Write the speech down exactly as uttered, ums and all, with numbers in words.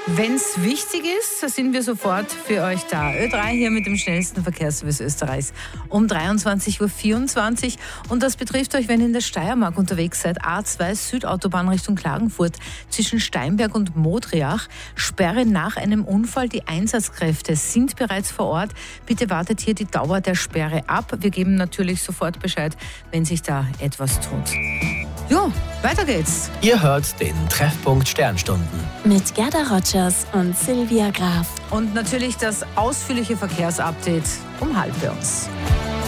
Wenn es wichtig ist, sind wir sofort für euch da. Ö drei hier mit dem schnellsten Verkehrsservice Österreichs um dreiundzwanzig Uhr vierundzwanzig. Und das betrifft euch, wenn ihr in der Steiermark unterwegs seid. A zwei Südautobahn Richtung Klagenfurt zwischen Steinberg und Modriach. Sperre nach einem Unfall. Die Einsatzkräfte sind bereits vor Ort. Bitte wartet hier die Dauer der Sperre ab. Wir geben natürlich sofort Bescheid, wenn sich da etwas tut. Jo, weiter geht's. Ihr hört den Treffpunkt Sternstunden. Mit Gerda Rogers und Silvia Graf. Und natürlich das ausführliche Verkehrsupdate um halb bei uns.